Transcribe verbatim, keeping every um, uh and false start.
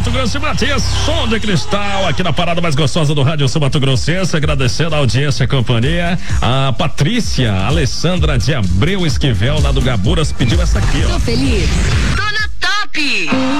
Mato Grosso e Matias, som de cristal aqui na parada mais gostosa do Rádio Sul Mato Grossense, agradecendo a audiência e a companhia. A Patrícia Alessandra de Abreu Esquivel, lá do Gaburas, pediu essa aqui, ó. Tô feliz. Tô na top.